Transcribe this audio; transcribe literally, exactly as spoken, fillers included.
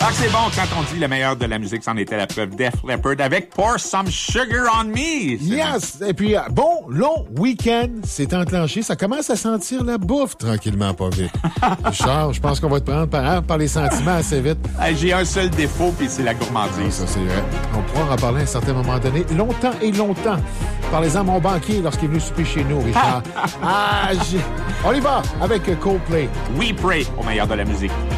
Ah, c'est bon, quand on dit le meilleur de la musique, c'en était la preuve. Def Leppard avec Pour Some Sugar on Me. Yes! Et puis, bon, long week-end, c'est enclenché. Ça commence à sentir la bouffe tranquillement, pas vite. Richard, je pense qu'on va te prendre par, hein, par les sentiments assez vite. Hey, j'ai un seul défaut, puis c'est la gourmandise. Ah, ça, c'est vrai. On pourra en parler à un certain moment donné, longtemps et longtemps. Parlez-en à mon banquier lorsqu'il est venu souper chez nous, Richard. ah, j'ai... On y va avec Coldplay. We Pray au meilleur de la musique.